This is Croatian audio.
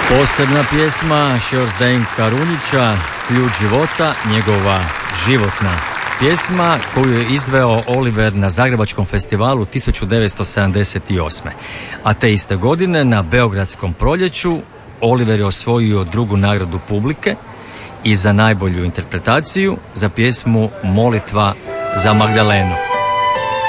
Posebna pjesma Šorzdejnka Runjića, Ključ života, njegova životna pjesma koju je izveo Oliver na Zagrebačkom festivalu 1978. A te iste godine na Beogradskom proljeću Oliver je osvojio drugu nagradu publike i za najbolju interpretaciju za pjesmu Molitva za Magdalenu.